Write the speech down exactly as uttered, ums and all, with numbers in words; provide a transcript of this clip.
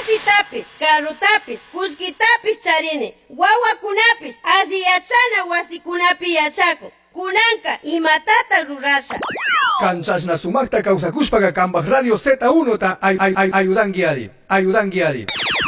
Motitapis, carrotapis, kuskitapis charini. Wawakunapis asiyachana wasikunapi yachaku. Kunanka imatata rurasha. Kanchashna sumakta kawsakushpaqa kanpaq Radio Z uno ta ay ay ay ayudankiari. Ayudankiari.